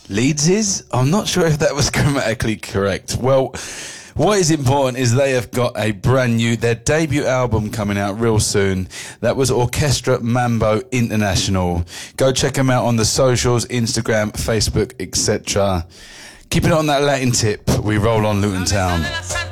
Leeds is? I'm not sure if that was grammatically correct. Well, what is important is they have got their debut album coming out real soon. That was Orchestra Mambo International. Go check them out on the socials, Instagram, Facebook, etc. Keeping it on that Latin tip, we roll on Luton Town.